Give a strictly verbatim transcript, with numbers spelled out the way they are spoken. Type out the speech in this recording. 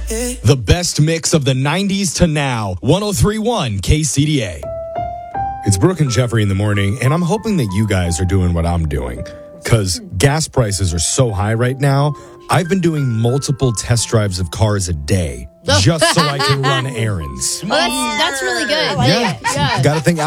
The best mix of the nineties to now. ten thirty-one K C D A. It's Brooke and Jeffrey in the morning, and I'm hoping that you guys are doing what I'm doing. Because gas prices are so high right now, I've been doing multiple test drives of cars a day just so I can run errands. Well, that's, that's really good. like Yeah. Yeah. Got to think